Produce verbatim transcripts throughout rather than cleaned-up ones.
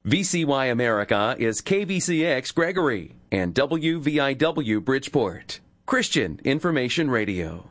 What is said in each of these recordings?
V C Y America is K V C X Gregory and W V I W Bridgeport. Christian Information Radio.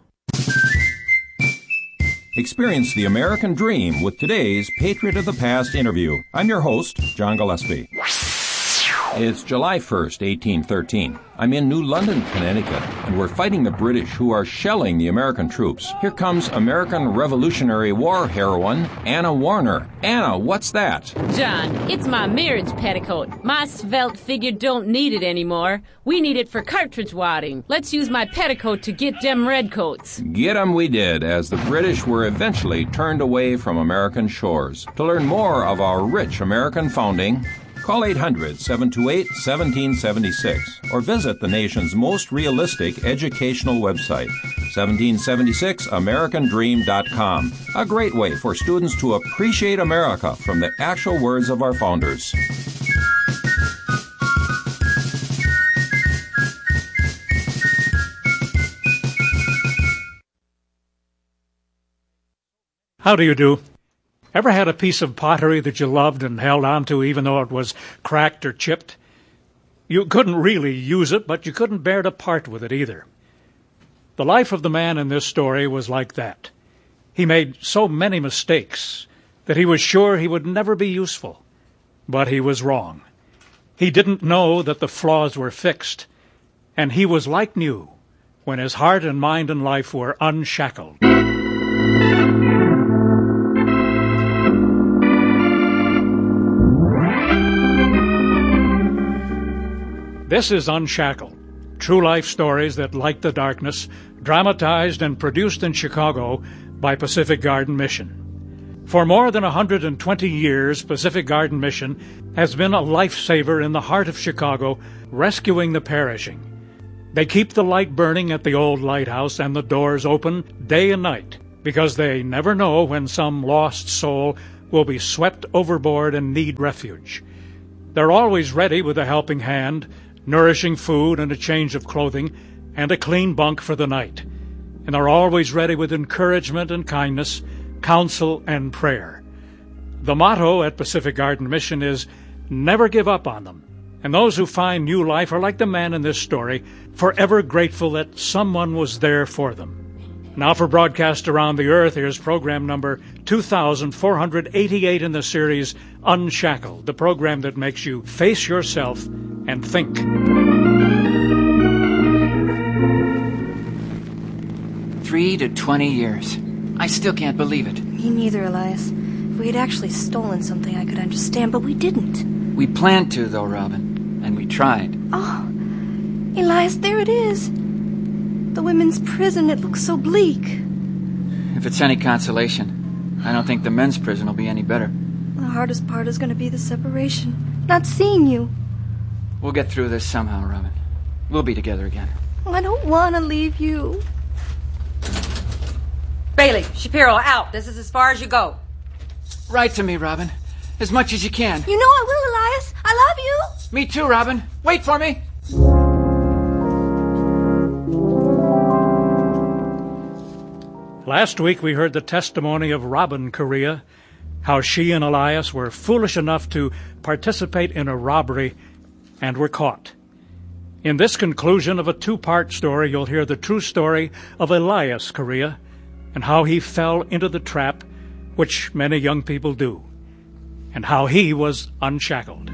Experience the American dream with today's Patriot of the Past interview. I'm your host, John Gillespie. It's July first, eighteen thirteen. I'm in New London, Connecticut, and we're fighting the British who are shelling the American troops. Here comes American Revolutionary War heroine, Anna Warner. Anna, what's that? John, it's my marriage petticoat. My svelte figure don't need it anymore. We need it for cartridge wadding. Let's use my petticoat to get them redcoats. Get 'em we did, as the British were eventually turned away from American shores. To learn more of our rich American founding, call eight hundred, seven two eight, one seven seven six or visit the nation's most realistic educational website, seventeen seventy-six american dream dot com. A great way for students to appreciate America from the actual words of our founders. How do you do? Ever had a piece of pottery that you loved and held on to even though it was cracked or chipped? You couldn't really use it, but you couldn't bear to part with it either. The life of the man in this story was like that. He made so many mistakes that he was sure he would never be useful. But he was wrong. He didn't know that the flaws were fixed, and he was like new when his heart and mind and life were unshackled. This is Unshackled, true life stories that, like the darkness, dramatized and produced in Chicago by Pacific Garden Mission. For more than one hundred twenty years, Pacific Garden Mission has been a lifesaver in the heart of Chicago, rescuing the perishing. They keep the light burning at the old lighthouse and the doors open day and night, because they never know when some lost soul will be swept overboard and need refuge. They're always ready with a helping hand, nourishing food and a change of clothing, and a clean bunk for the night. And they're always ready with encouragement and kindness, counsel and prayer. The motto at Pacific Garden Mission is, never give up on them. And those who find new life are like the man in this story, forever grateful that someone was there for them. Now for broadcast around the earth, here's program number two thousand four hundred eighty-eight in the series, Unshackled, the program that makes you face yourself and think. Three to twenty years. I still can't believe it. Me neither, Elias. If we had actually stolen something, I could understand, but we didn't. We planned to, though, Robin, and we tried. Oh, Elias, there it is. The women's prison, it looks so bleak. If it's any consolation, I don't think the men's prison will be any better. The hardest part is going to be the separation. Not seeing you. We'll get through this somehow, Robin. We'll be together again. I don't want to leave you. Bailey, Shapiro, out. This is as far as you go. Write to me, Robin. As much as you can. You know I will, Elias. I love you. Me too, Robin. Wait for me. Last week we heard the testimony of Robin Correa, how she and Elias were foolish enough to participate in a robbery and were caught. In this conclusion of a two-part story, you'll hear the true story of Elias Correa and how he fell into the trap, which many young people do, and how he was unshackled.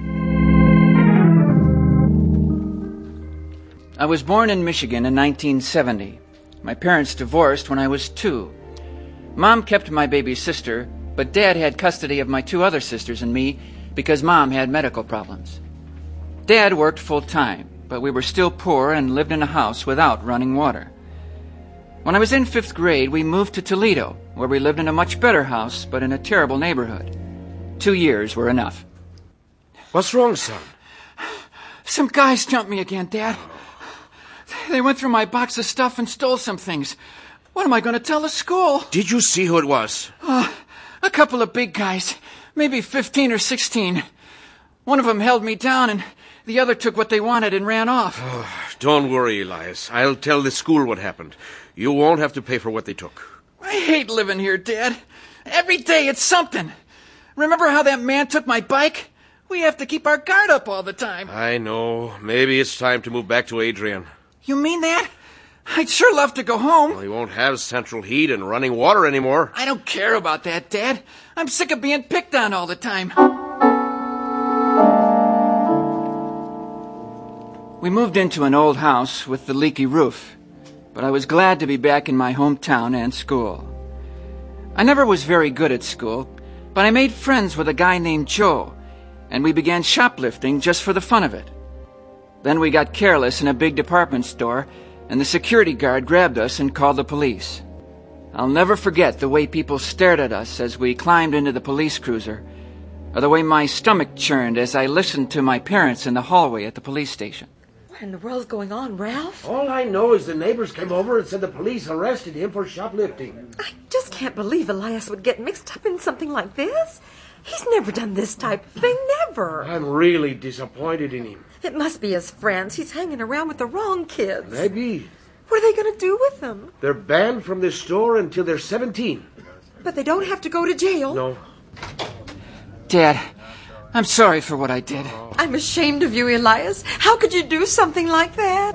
I was born in Michigan in nineteen seventy. My parents divorced when I was two. Mom kept my baby sister, but Dad had custody of my two other sisters and me because Mom had medical problems. Dad worked full-time, but we were still poor and lived in a house without running water. When I was in fifth grade, we moved to Toledo, where we lived in a much better house, but in a terrible neighborhood. Two years were enough. What's wrong, son? Some guys jumped me again, Dad. They went through my box of stuff and stole some things. What am I going to tell the school? Did you see who it was? Uh, a couple of big guys, maybe fifteen or sixteen. One of them held me down and the other took what they wanted and ran off. Oh, don't worry, Elias. I'll tell the school what happened. You won't have to pay for what they took. I hate living here, Dad. Every day it's something. Remember how that man took my bike? We have to keep our guard up all the time. I know. Maybe it's time to move back to Adrian. You mean that? I'd sure love to go home. Well, he won't have central heat and running water anymore. I don't care about that, Dad. I'm sick of being picked on all the time. We moved into an old house with the leaky roof, but I was glad to be back in my hometown and school. I never was very good at school, but I made friends with a guy named Joe, and we began shoplifting just for the fun of it. Then we got careless in a big department store, and the security guard grabbed us and called the police. I'll never forget the way people stared at us as we climbed into the police cruiser, or the way my stomach churned as I listened to my parents in the hallway at the police station. What in the world's going on, Ralph? All I know is the neighbors came over and said the police arrested him for shoplifting. I just can't believe Elias would get mixed up in something like this. He's never done this type of thing, never. I'm really disappointed in him. It must be his friends. He's hanging around with the wrong kids. Maybe. What are they going to do with them? They're banned from the store until they're seventeen. But they don't have to go to jail. No. Dad, I'm sorry for what I did. I'm ashamed of you, Elias. How could you do something like that?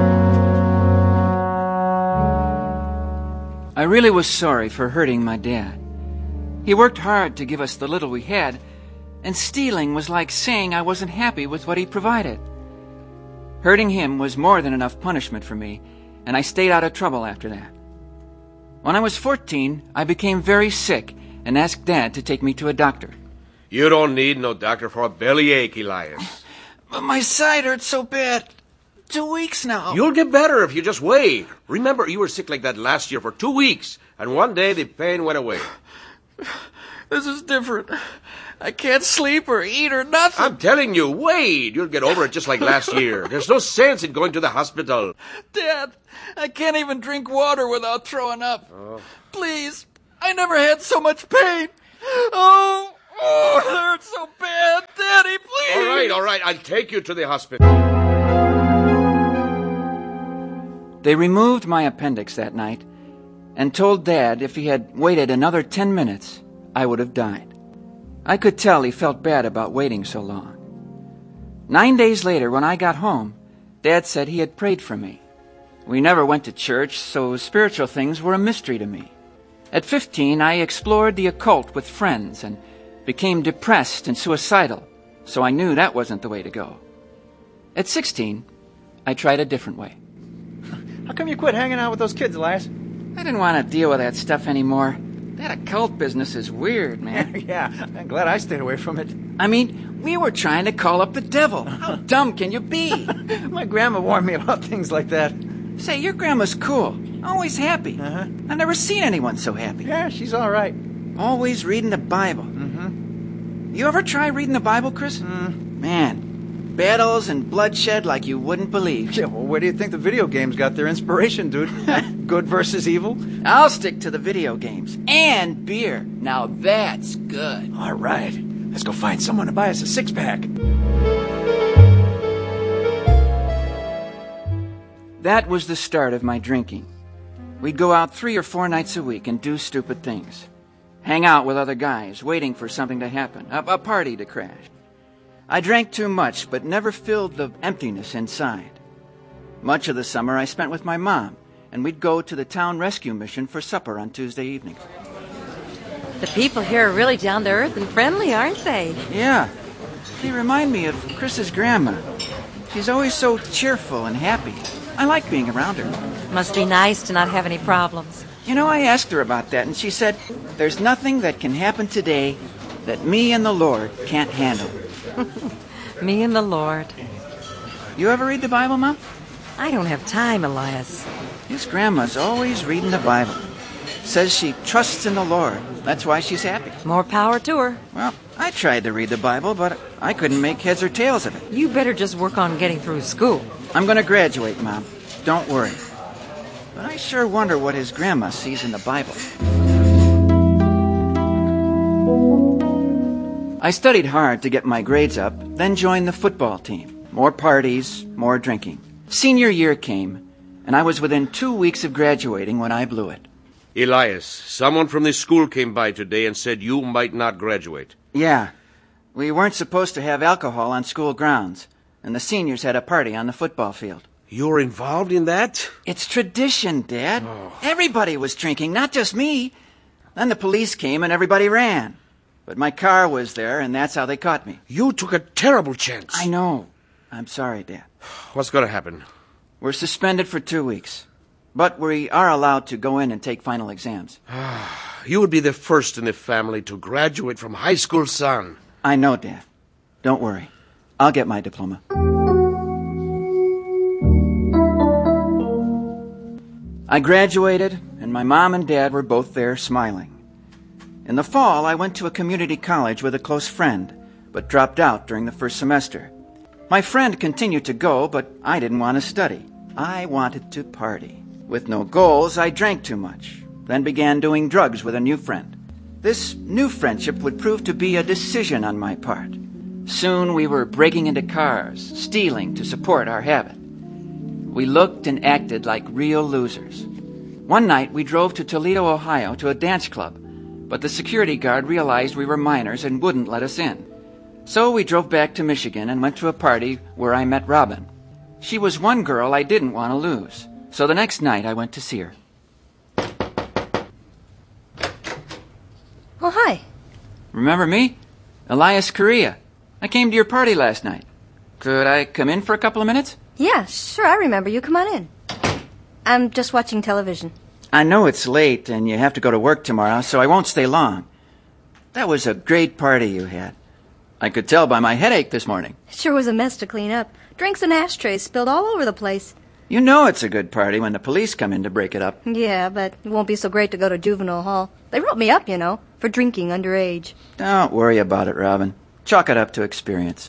I really was sorry for hurting my dad. He worked hard to give us the little we had, and stealing was like saying I wasn't happy with what he provided. Hurting him was more than enough punishment for me, and I stayed out of trouble after that. When I was fourteen, I became very sick and asked Dad to take me to a doctor. You don't need no doctor for a bellyache, Elias. But my side hurts so bad. Two weeks now. You'll get better if you just wait. Remember, you were sick like that last year for two weeks, and one day the pain went away. This is different. I can't sleep or eat or nothing. I'm telling you, wait. You'll get over it just like last year. There's no sense in going to the hospital. Dad, I can't even drink water without throwing up. Oh. Please, I never had so much pain. Oh, oh, it hurts so bad. Daddy, please. All right, all right. I'll take you to the hospital. They removed my appendix that night and told Dad if he had waited another ten minutes, I would have died. I could tell he felt bad about waiting so long. Nine days later, when I got home, Dad said he had prayed for me. We never went to church, so spiritual things were a mystery to me. At fifteen, I explored the occult with friends and became depressed and suicidal, so I knew that wasn't the way to go. At sixteen, I tried a different way. How come you quit hanging out with those kids, Elias? I didn't want to deal with that stuff anymore. That occult business is weird, man. Yeah, I'm glad I stayed away from it. I mean, we were trying to call up the devil. How dumb can you be? My grandma warned me about things like that. Say, your grandma's cool. Always happy. Uh-huh. I've never seen anyone so happy. Yeah, she's all right. Always reading the Bible. Mm-hmm. You ever try reading the Bible, Chris? Mm. Man, battles and bloodshed like you wouldn't believe. Yeah, well, where do you think the video games got their inspiration, dude? Good versus evil? I'll stick to the video games. And beer. Now that's good. All right. Let's go find someone to buy us a six-pack. That was the start of my drinking. We'd go out three or four nights a week and do stupid things. Hang out with other guys, waiting for something to happen, a, a party to crash. I drank too much, but never filled the emptiness inside. Much of the summer I spent with my mom, and we'd go to the town rescue mission for supper on Tuesday evenings. The people here are really down to earth and friendly, aren't they? Yeah. They remind me of Chris's grandma. She's always so cheerful and happy. I like being around her. Must be nice to not have any problems. You know, I asked her about that, and she said, there's nothing that can happen today that me and the Lord can't handle. Me and the Lord. You ever read the Bible, Mom? I don't have time, Elias. His grandma's always reading the Bible. Says she trusts in the Lord. That's why she's happy. More power to her. Well, I tried to read the Bible, but I couldn't make heads or tails of it. You better just work on getting through school. I'm going to graduate, Mom. Don't worry. But I sure wonder what his grandma sees in the Bible. I studied hard to get my grades up, then joined the football team. More parties, more drinking. Senior year came, and I was within two weeks of graduating when I blew it. Elias, someone from this school came by today and said you might not graduate. Yeah. We weren't supposed to have alcohol on school grounds, and the seniors had a party on the football field. You were involved in that? It's tradition, Dad. Oh. Everybody was drinking, not just me. Then the police came and everybody ran. But my car was there, and that's how they caught me. You took a terrible chance. I know. I'm sorry, Dad. What's going to happen? We're suspended for two weeks. But we are allowed to go in and take final exams. You would be the first in the family to graduate from high school, son. I know, Dad. Don't worry. I'll get my diploma. I graduated, and my mom and Dad were both there smiling. In the fall, I went to a community college with a close friend, but dropped out during the first semester. My friend continued to go, but I didn't want to study. I wanted to party. With no goals, I drank too much, then began doing drugs with a new friend. This new friendship would prove to be a decision on my part. Soon we were breaking into cars, stealing to support our habit. We looked and acted like real losers. One night we drove to Toledo, Ohio to a dance club, but the security guard realized we were minors and wouldn't let us in. So we drove back to Michigan and went to a party where I met Robin. She was one girl I didn't want to lose. So the next night I went to see her. Oh, hi. Remember me? Elias Correa. I came to your party last night. Could I come in for a couple of minutes? Yeah, sure, I remember you. Come on in. I'm just watching television. I know it's late and you have to go to work tomorrow, so I won't stay long. That was a great party you had. I could tell by my headache this morning. It sure was a mess to clean up. Drinks and ashtrays spilled all over the place. You know it's a good party when the police come in to break it up. Yeah, but it won't be so great to go to juvenile hall. They wrote me up, you know, for drinking underage. Don't worry about it, Robin. Chalk it up to experience.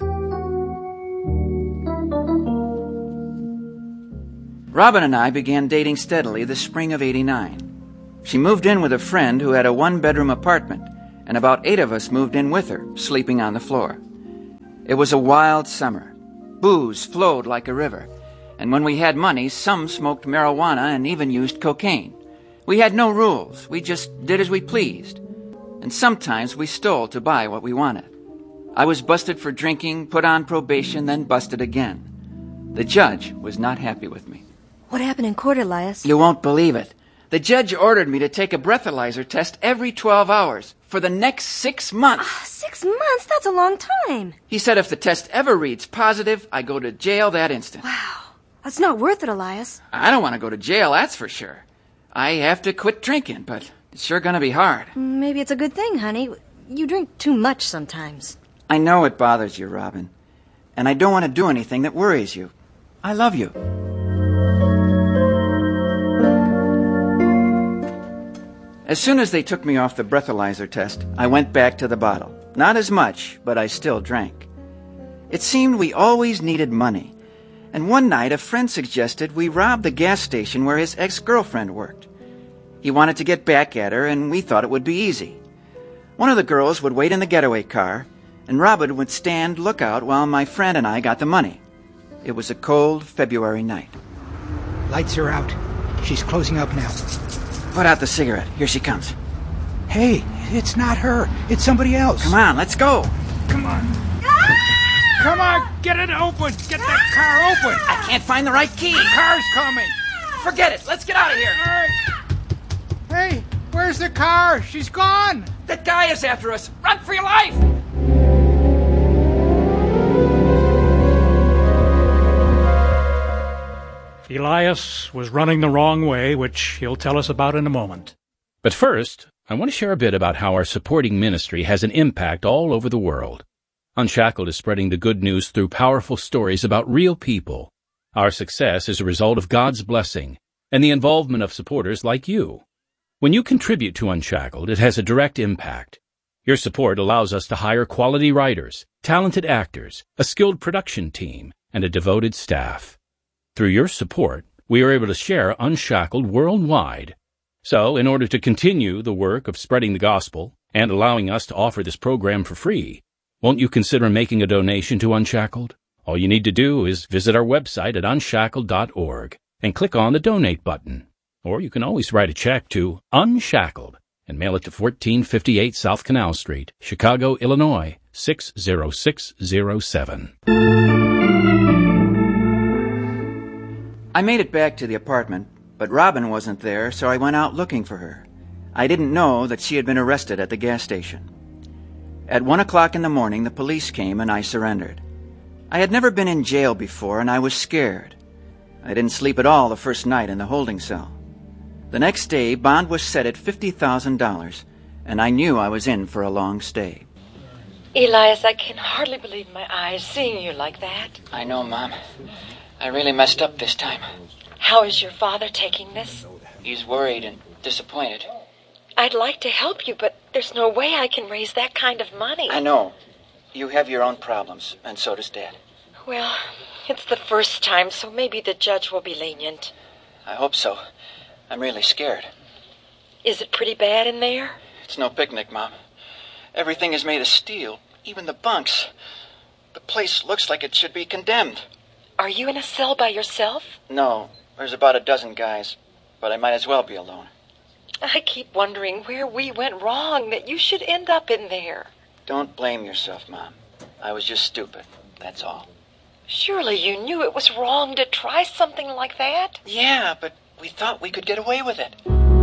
Robin and I began dating steadily the spring of eighty-nine. She moved in with a friend who had a one-bedroom apartment, and about eight of us moved in with her, sleeping on the floor. It was a wild summer. Booze flowed like a river, and when we had money, some smoked marijuana and even used cocaine. We had no rules. We just did as we pleased. And sometimes we stole to buy what we wanted. I was busted for drinking, put on probation, then busted again. The judge was not happy with me. What happened in court, Elias? You won't believe it. The judge ordered me to take a breathalyzer test every twelve hours for the next six months. Uh, six months? That's a long time. He said if the test ever reads positive, I go to jail that instant. Wow. That's not worth it, Elias. I don't want to go to jail, that's for sure. I have to quit drinking, but it's sure going to be hard. Maybe it's a good thing, honey. You drink too much sometimes. I know it bothers you, Robin. And I don't want to do anything that worries you. I love you. As soon as they took me off the breathalyzer test, I went back to the bottle. Not as much, but I still drank. It seemed we always needed money. And one night a friend suggested we rob the gas station where his ex-girlfriend worked. He wanted to get back at her, and we thought it would be easy. One of the girls would wait in the getaway car, and Robin would stand lookout while my friend and I got the money. It was a cold February night. Lights are out. She's closing up now. Put out the cigarette. Here she comes. Hey, it's not her. It's somebody else. Come on, let's go. Come on. Ah! Come on, get it open. Get that car open. I can't find the right key. The car's coming. Forget it. Let's get out of here. All right. Hey, where's the car? She's gone. That guy is after us. Run for your life. Elias was running the wrong way, which he'll tell us about in a moment. But first, I want to share a bit about how our supporting ministry has an impact all over the world. Unshackled is spreading the good news through powerful stories about real people. Our success is a result of God's blessing and the involvement of supporters like you. When you contribute to Unshackled, it has a direct impact. Your support allows us to hire quality writers, talented actors, a skilled production team, and a devoted staff. Through your support, we are able to share Unshackled worldwide. So, in order to continue the work of spreading the gospel and allowing us to offer this program for free, won't you consider making a donation to Unshackled? All you need to do is visit our website at unshackled dot org and click on the Donate button. Or you can always write a check to Unshackled, and mail it to fourteen fifty-eight South Canal Street, Chicago, Illinois, six zero six zero seven. I made it back to the apartment, but Robin wasn't there, so I went out looking for her. I didn't know that she had been arrested at the gas station. At one o'clock in the morning, the police came and I surrendered. I had never been in jail before, and I was scared. I didn't sleep at all the first night in the holding cell. The next day, bond was set at fifty thousand dollars, and I knew I was in for a long stay. Elias, I can hardly believe my eyes seeing you like that. I know, Mom. I really messed up this time. How is your father taking this? He's worried and disappointed. I'd like to help you, but there's no way I can raise that kind of money. I know. You have your own problems, and so does Dad. Well, it's the first time, so maybe the judge will be lenient. I hope so. I'm really scared. Is it pretty bad in there? It's no picnic, Mom. Everything is made of steel, even the bunks. The place looks like it should be condemned. Are you in a cell by yourself? No, there's about a dozen guys, but I might as well be alone. I keep wondering where we went wrong, that you should end up in there. Don't blame yourself, Mom. I was just stupid, that's all. Surely you knew it was wrong to try something like that? Yeah, but we thought we could get away with it.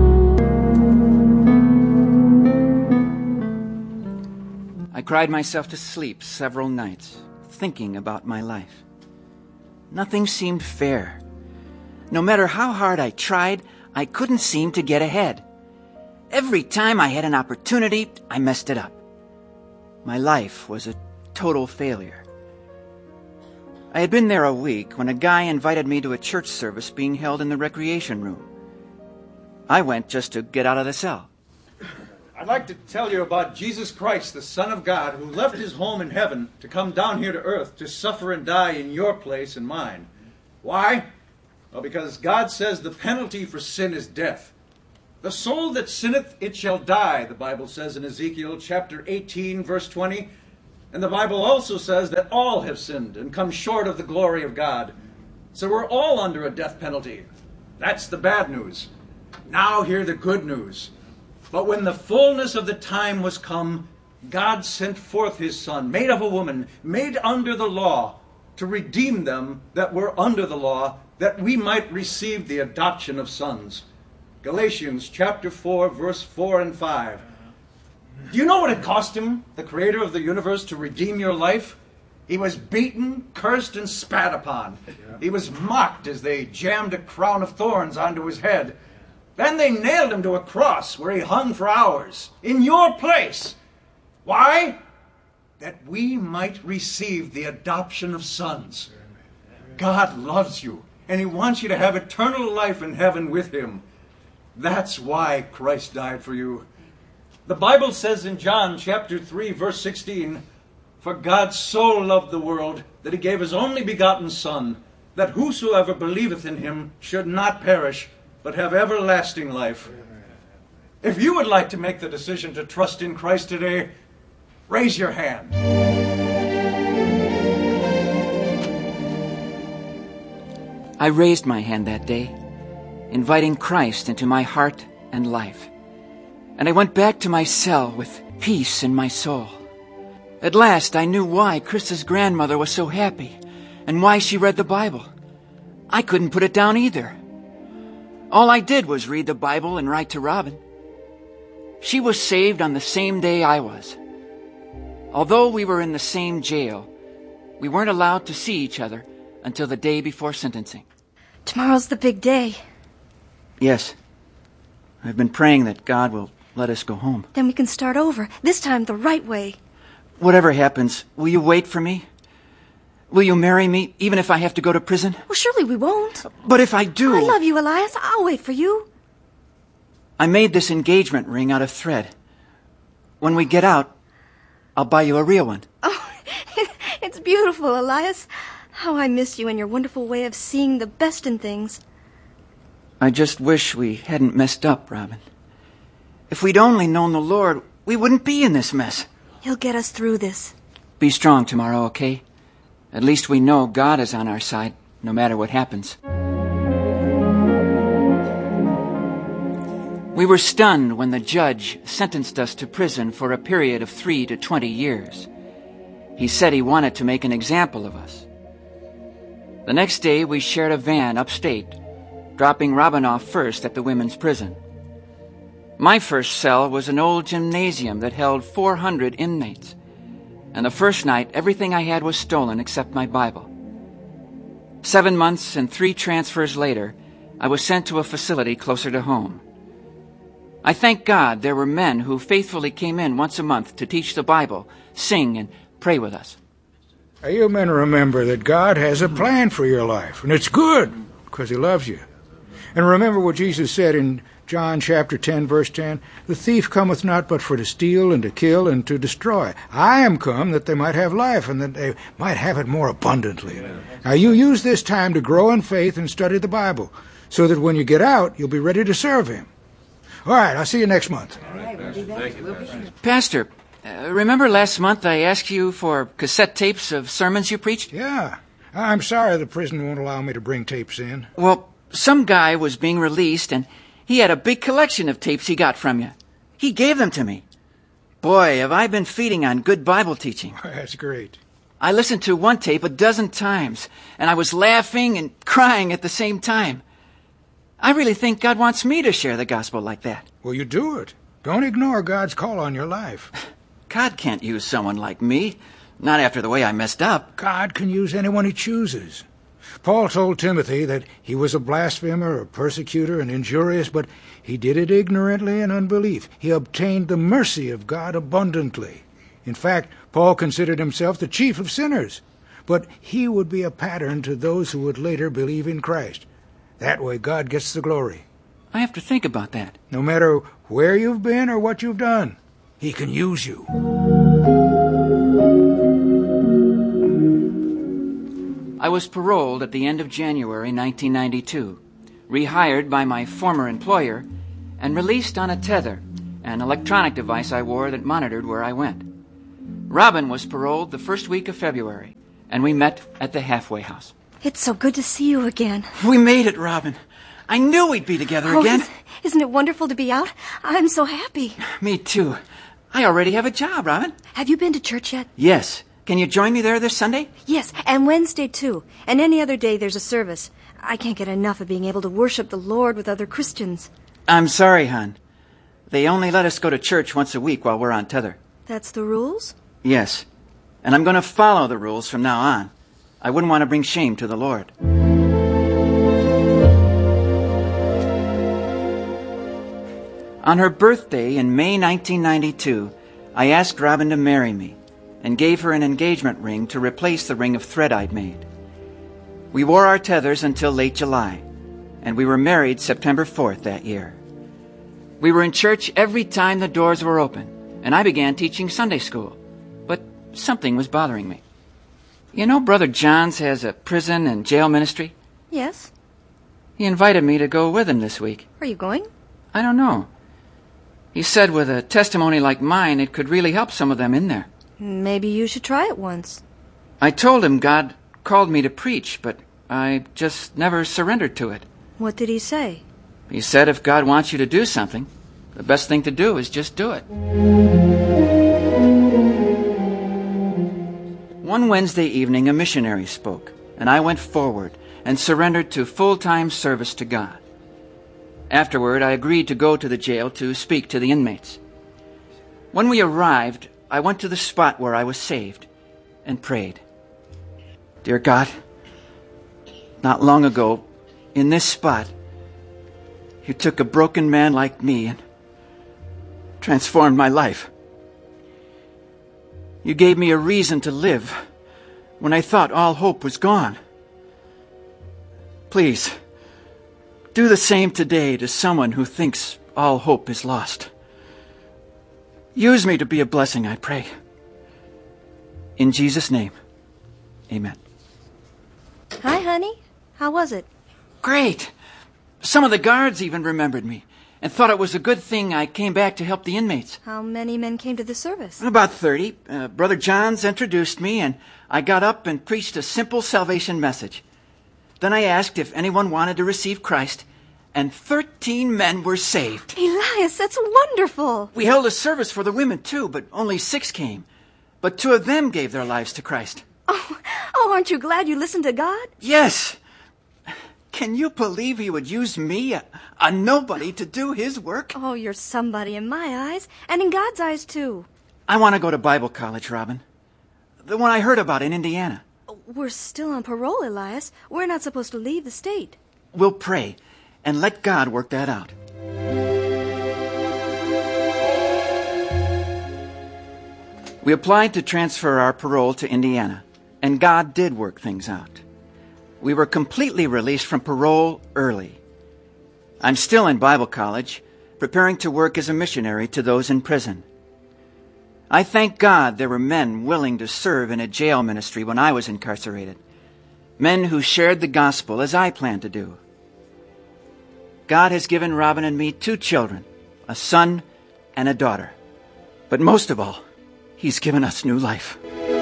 I cried myself to sleep several nights, thinking about my life. Nothing seemed fair. No matter how hard I tried, I couldn't seem to get ahead. Every time I had an opportunity, I messed it up. My life was a total failure. I had been there a week when a guy invited me to a church service being held in the recreation room. I went just to get out of the cell. I'd like to tell you about Jesus Christ, the Son of God, who left his home in heaven to come down here to earth to suffer and die in your place and mine. Why? Well, because God says the penalty for sin is death. The soul that sinneth, it shall die, the Bible says in Ezekiel chapter eighteen, verse twenty. And the Bible also says that all have sinned and come short of the glory of God. So we're all under a death penalty. That's the bad news. Now hear the good news. But when the fullness of the time was come, God sent forth his Son, made of a woman, made under the law, to redeem them that were under the law, that we might receive the adoption of sons. Galatians chapter four, verse four and five. Do you know what it cost him, the creator of the universe, to redeem your life? He was beaten, cursed, and spat upon. He was mocked as they jammed a crown of thorns onto his head. Then they nailed him to a cross where he hung for hours, in your place. Why? That we might receive the adoption of sons. God loves you, and he wants you to have eternal life in heaven with him. That's why Christ died for you. The Bible says in John chapter three, verse sixteen, For God so loved the world that he gave his only begotten Son, that whosoever believeth in him should not perish, but have everlasting life. If you would like to make the decision to trust in Christ today, raise your hand. I raised my hand that day, inviting Christ into my heart and life. And I went back to my cell with peace in my soul. At last I knew why Chris's grandmother was so happy and why she read the Bible. I couldn't put it down either. All I did was read the Bible and write to Robin. She was saved on the same day I was. Although we were in the same jail, we weren't allowed to see each other until the day before sentencing. Tomorrow's the big day. Yes. I've been praying that God will let us go home. Then we can start over, this time the right way. Whatever happens, will you wait for me? Will you marry me, even if I have to go to prison? Well, surely we won't. But if I do... I love you, Elias. I'll wait for you. I made this engagement ring out of thread. When we get out, I'll buy you a real one. Oh, it's beautiful, Elias. How I miss you and your wonderful way of seeing the best in things. I just wish we hadn't messed up, Robin. If we'd only known the Lord, we wouldn't be in this mess. He'll get us through this. Be strong tomorrow, okay? At least we know God is on our side, no matter what happens. We were stunned when the judge sentenced us to prison for a period of three to twenty years. He said he wanted to make an example of us. The next day, we shared a van upstate, dropping Robin off first at the women's prison. My first cell was an old gymnasium that held four hundred inmates, and the first night, everything I had was stolen except my Bible. Seven months and three transfers later, I was sent to a facility closer to home. I thank God there were men who faithfully came in once a month to teach the Bible, sing, and pray with us. Now, you men remember that God has a plan for your life, and it's good, because He loves you. And remember what Jesus said in John chapter ten, verse ten, "The thief cometh not but for to steal and to kill and to destroy. I am come that they might have life, and that they might have it more abundantly." Now, you use this time to grow in faith and study the Bible, so that when you get out, you'll be ready to serve Him. All right, I'll see you next month. Pastor, uh, remember last month I asked you for cassette tapes of sermons you preached? Yeah. I'm sorry the prison won't allow me to bring tapes in. Well, some guy was being released, and he had a big collection of tapes he got from you. He gave them to me. Boy, have I been feeding on good Bible teaching. That's great. I listened to one tape a dozen times, and I was laughing and crying at the same time. I really think God wants me to share the gospel like that. Well, you do it. Don't ignore God's call on your life. God can't use someone like me, not after the way I messed up. God can use anyone He chooses. Paul told Timothy that he was a blasphemer, a persecutor, and injurious, but he did it ignorantly and unbelief. He obtained the mercy of God abundantly. In fact, Paul considered himself the chief of sinners, but he would be a pattern to those who would later believe in Christ. That way God gets the glory. I have to think about that. No matter where you've been or what you've done, He can use you. I was paroled at the end of January nineteen ninety-two, rehired by my former employer, and released on a tether, an electronic device I wore that monitored where I went. Robin was paroled the first week of February, and we met at the halfway house. It's so good to see you again. We made it, Robin. I knew we'd be together oh, again. Isn't it wonderful to be out? I'm so happy. Me too. I already have a job, Robin. Have you been to church yet? Yes. Can you join me there this Sunday? Yes, and Wednesday too. And any other day there's a service. I can't get enough of being able to worship the Lord with other Christians. I'm sorry, hon. They only let us go to church once a week while we're on tether. That's the rules? Yes. And I'm going to follow the rules from now on. I wouldn't want to bring shame to the Lord. On her birthday in May nineteen ninety-two, I asked Robin to marry me and gave her an engagement ring to replace the ring of thread I'd made. We wore our tethers until late July, and we were married September fourth that year. We were in church every time the doors were open, and I began teaching Sunday school, but something was bothering me. You know Brother Johns has a prison and jail ministry? Yes. He invited me to go with him this week. Are you going? I don't know. He said with a testimony like mine, it could really help some of them in there. Maybe you should try it once. I told him God called me to preach, but I just never surrendered to it. What did he say? He said if God wants you to do something, the best thing to do is just do it. One Wednesday evening, a missionary spoke, and I went forward and surrendered to full-time service to God. Afterward, I agreed to go to the jail to speak to the inmates. When we arrived, I went to the spot where I was saved and prayed. Dear God, not long ago, in this spot, you took a broken man like me and transformed my life. You gave me a reason to live when I thought all hope was gone. Please, do the same today to someone who thinks all hope is lost. Use me to be a blessing, I pray. In Jesus' name, amen. Hi, honey. How was it? Great. Some of the guards even remembered me and thought it was a good thing I came back to help the inmates. How many men came to the service? About thirty. Uh, Brother Johns introduced me, and I got up and preached a simple salvation message. Then I asked if anyone wanted to receive Christ, and thirteen men were saved. Elias, that's wonderful. We held a service for the women, too, but only six came. But two of them gave their lives to Christ. Oh, oh, aren't you glad you listened to God? Yes. Can you believe he would use me, a, a nobody, to do his work? Oh, you're somebody in my eyes, and in God's eyes, too. I want to go to Bible college, Robin. The one I heard about in Indiana. We're still on parole, Elias. We're not supposed to leave the state. We'll pray and let God work that out. We applied to transfer our parole to Indiana, and God did work things out. We were completely released from parole early. I'm still in Bible college, preparing to work as a missionary to those in prison. I thank God there were men willing to serve in a jail ministry when I was incarcerated, men who shared the gospel as I planned to do. God has given Robin and me two children, a son and a daughter. But most of all, He's given us new life.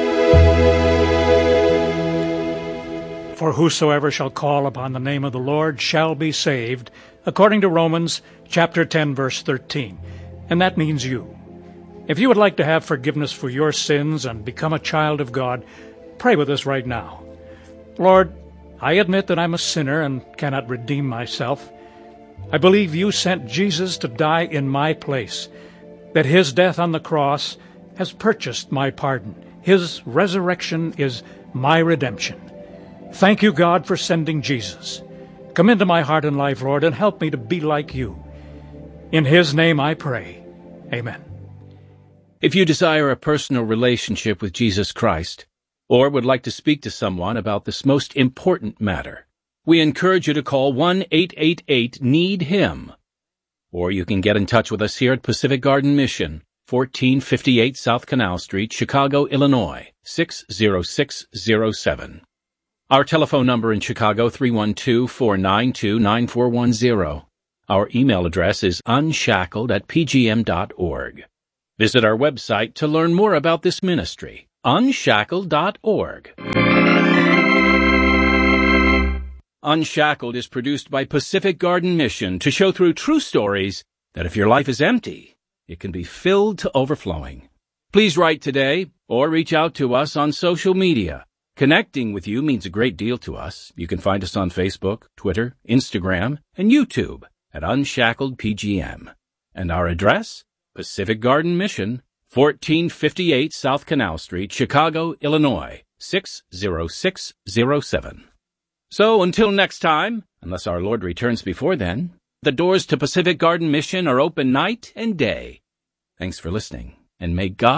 For whosoever shall call upon the name of the Lord shall be saved, according to Romans chapter ten, verse thirteen. And that means you. If you would like to have forgiveness for your sins and become a child of God, pray with us right now. Lord, I admit that I'm a sinner and cannot redeem myself. I believe you sent Jesus to die in my place, that his death on the cross has purchased my pardon. His resurrection is my redemption. Thank you, God, for sending Jesus. Come into my heart and life, Lord, and help me to be like you. In his name I pray. Amen. If you desire a personal relationship with Jesus Christ, or would like to speak to someone about this most important matter, we encourage you to call one eight eight eight need him. Or you can get in touch with us here at Pacific Garden Mission, fourteen fifty-eight South Canal Street, Chicago, Illinois, six zero six zero seven. Our telephone number in Chicago, three one two, four nine two, nine four one zero. Our email address is unshackled at p g m dot org. Visit our website to learn more about this ministry, unshackled dot org. Unshackled is produced by Pacific Garden Mission to show through true stories that if your life is empty, it can be filled to overflowing. Please write today or reach out to us on social media. Connecting with you means a great deal to us. You can find us on Facebook, Twitter, Instagram, and YouTube at Unshackled P G M. And our address? Pacific Garden Mission, fourteen fifty-eight South Canal Street, Chicago, Illinois, six zero six zero seven. So until next time, unless our Lord returns before then, the doors to Pacific Garden Mission are open night and day. Thanks for listening, and may God